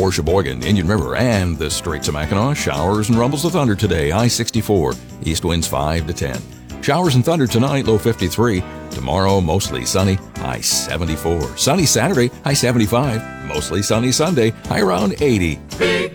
for Sheboygan, Indian River, and the Straits of Mackinac. Showers and rumbles of thunder today, high 64. East winds 5 to 10. Showers and thunder tonight, low 53. Tomorrow, mostly sunny, high 74. Sunny Saturday, high 75. Mostly sunny Sunday, high around 80. Big